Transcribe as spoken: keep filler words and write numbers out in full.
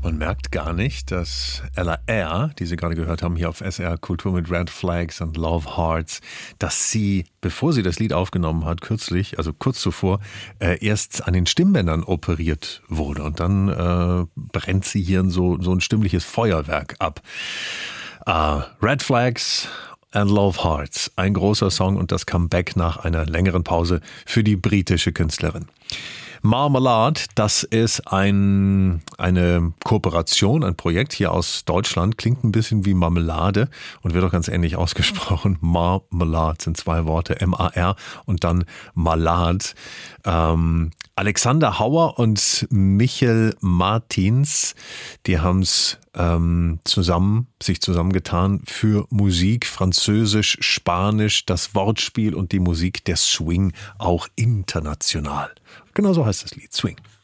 Man merkt gar nicht, dass Ella Eyre, die Sie gerade gehört haben, hier auf S R Kultur mit Red Flags und Love Hearts, dass sie, bevor sie das Lied aufgenommen hat, kürzlich, also kurz zuvor, äh, erst an den Stimmbändern operiert wurde. Und dann äh, brennt sie hier so, so ein stimmliches Feuerwerk ab. Uh, Red Flags and Love Hearts, ein großer Song und das Comeback nach einer längeren Pause für die britische Künstlerin. Marmalade, das ist ein, eine Kooperation, ein Projekt hier aus Deutschland, klingt ein bisschen wie Marmelade und wird auch ganz ähnlich ausgesprochen. Marmalade sind zwei Worte, M A R und dann Malad. Ähm, Alexander Hauer und Michel Martins, die haben es ähm, zusammen, sich zusammengetan für Musik, Französisch, Spanisch, das Wortspiel und die Musik, der Swing auch international. Genau so heißt das Lied, Swing.